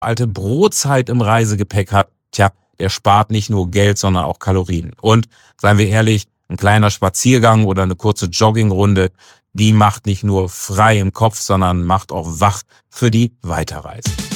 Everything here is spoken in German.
alte Brotzeit im Reisegepäck hat, tja, der spart nicht nur Geld, sondern auch Kalorien. Und seien wir ehrlich, ein kleiner Spaziergang oder eine kurze Joggingrunde, die macht nicht nur frei im Kopf, sondern macht auch wach für die Weiterreise.